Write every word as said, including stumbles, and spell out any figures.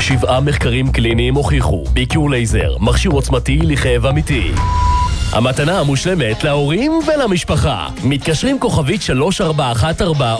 שבעה מחקרים קליניים הוכיחו, ביקיור לייזר, מכשיר עוצמתי לכאב אמיתי. המתנה המושלמת להורים ולמשפחה. מתקשרים כוכבית שלוש ארבע אחת ארבע